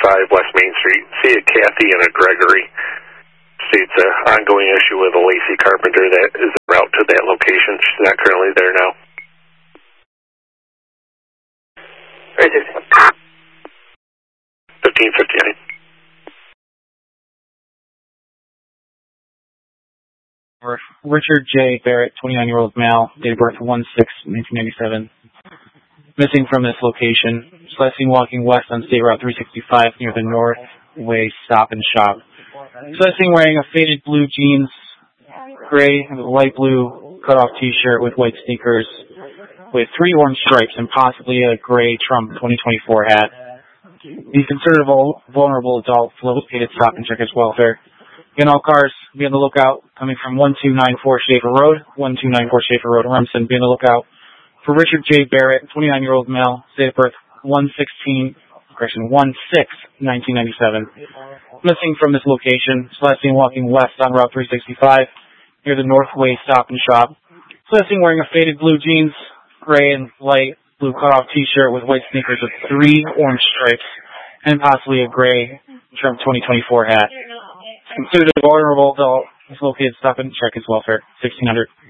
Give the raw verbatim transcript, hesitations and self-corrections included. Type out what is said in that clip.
five West Main Street. See a Kathy and a Gregory. States an ongoing issue with a Lacey Carpenter that is en route to that location. She's not currently there now. fifteen fifty-nine. Richard J. Barrett, twenty-nine-year-old male, date of birth one six nineteen ninety-seven. Missing from this location. Last seen walking west on State Route three sixty-five near the Northway Stop and Shop. Last seen wearing a faded blue jeans, gray and light blue cutoff T-shirt with white sneakers with three orange stripes and possibly a gray Trump twenty twenty-four hat. He's considered a vulnerable adult, located stop and check his welfare. Again, all cars, be on the lookout, coming from one two nine four Schaefer Road, one two nine four Schaefer Road, Remsen. Be on the lookout for Richard J. Barrett, twenty-nine-year-old male, date of birth one sixteen, correction, one six nineteen ninety-seven. Missing from this location, last seen walking west on Route three sixty-five, near the Northway Stop and Shop. Last seen wearing a faded blue jeans, gray and light blue cutoff T-shirt with white sneakers with three orange stripes, and possibly a gray Trump twenty twenty-four hat. Considered a vulnerable adult. He's located. Stop and check his welfare. sixteen hundred.